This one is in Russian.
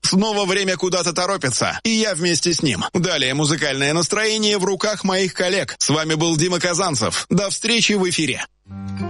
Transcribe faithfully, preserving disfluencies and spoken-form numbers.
Снова время куда-то торопится, и я вместе с ним. Далее музыкальное настроение в руках моих коллег. С вами был Дима Казанцев. До встречи в эфире.